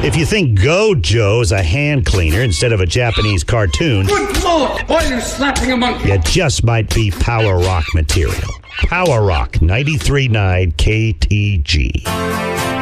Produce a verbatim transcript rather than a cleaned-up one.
If you think Gojo's a hand cleaner instead of a Japanese cartoon, Good Lord, why are you slapping a monkey? you just might be Power Rock material. Power Rock ninety-three point nine K T G.